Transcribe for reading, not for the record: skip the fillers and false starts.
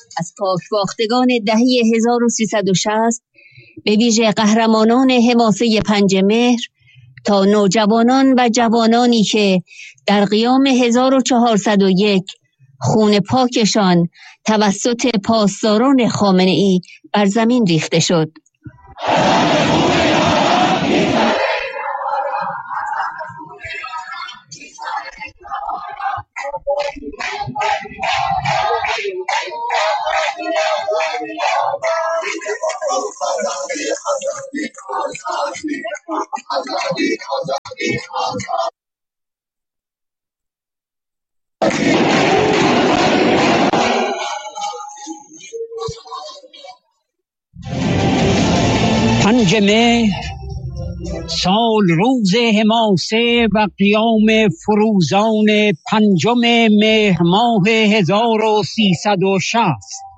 از پاکباختگان دهه 1360 به ویژه قهرمانان حماسه 5 مهر تا نوجوانان و جوانانی که در قیام 1401 خون پاکشان توسط پاسداران خامنه‌ای بر زمین ریخته شد. پنج مهر سال روز حماسه و قیام فروزان 5 مهر ماه 1360